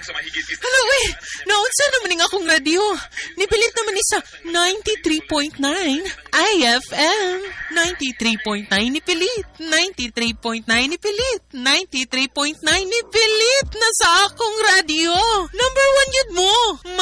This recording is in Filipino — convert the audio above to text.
Hala, uy! Naunsa naman nga akong radyo. Nipilit naman ni sa 93.9 IFM. 93.9 nipilit. 93.9 nipilit. 93.9 nipilit na sa akong radyo. Number 1 yun mo.